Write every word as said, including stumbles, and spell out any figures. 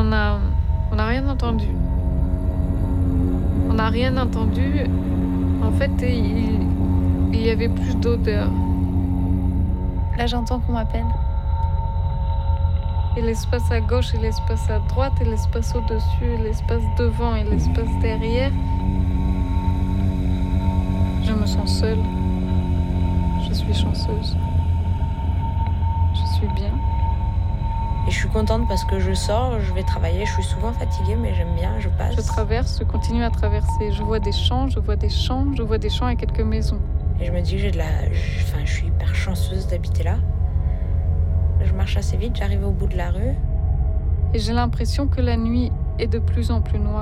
on a, on n'a rien entendu. On n'a rien entendu. En fait, il, il y avait plus d'odeur. Là, j'entends qu'on m'appelle. Et l'espace à gauche et l'espace à droite et l'espace au-dessus et l'espace devant et l'espace derrière. Je me sens seule. Je suis chanceuse. Je suis bien. Et je suis contente parce que je sors, je vais travailler, je suis souvent fatiguée, mais j'aime bien, je passe. Je traverse, je continue à traverser. Je vois des champs, je vois des champs, je vois des champs et quelques maisons. Et je me dis que j'ai de la... je- Enfin, je suis hyper chanceuse d'habiter là. Je marche assez vite, j'arrive au bout de la rue. Et j'ai l'impression que la nuit est de plus en plus noire.